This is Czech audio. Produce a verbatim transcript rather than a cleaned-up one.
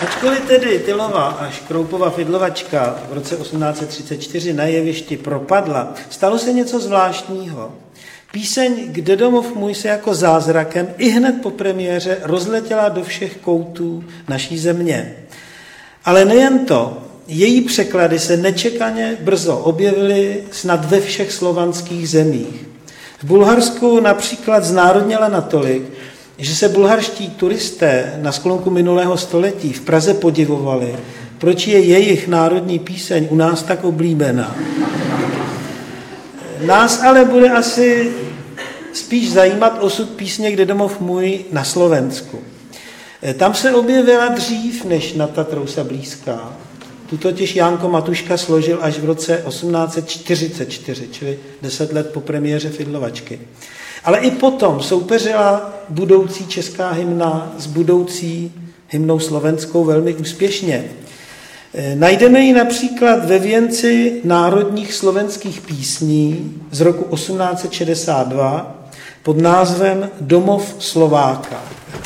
Ačkoliv tedy Tylova a Škroupova Fidlovačka v roce osmnáct set třicet čtyři na jevišti propadla, stalo se něco zvláštního. Píseň Kde domov můj se jako zázrakem i hned po premiéře rozletěla do všech koutů naší země. Ale nejen to, její překlady se nečekaně brzo objevily snad ve všech slovanských zemích. V Bulharsku například znárodněla natolik, že se bulharští turisté na sklonku minulého století v Praze podivovali, proč je jejich národní píseň u nás tak oblíbená. Nás ale bude asi spíš zajímat osud písně Kde domov můj na Slovensku. Tam se objevila dřív než Na Tatrou sa blízká. Tu totiž Jánko Matuška složil až v roce osmnáct set čtyřicet čtyři, čili deset let po premiéře Fidlovačky. Ale i potom soupeřila budoucí česká hymna s budoucí hymnou slovenskou velmi úspěšně. Najdeme ji například ve věnci národních slovenských písní z roku osmnáct set šedesát dva pod názvem Domov Slováka.